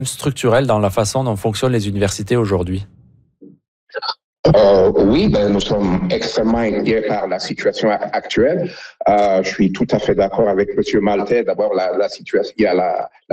structurel dans la façon dont fonctionnent les universités aujourd'hui? Oui, nous sommes extrêmement inquiets par la situation actuelle. Je suis tout à fait d'accord avec Monsieur Maltais. D'abord, la situation, il y a la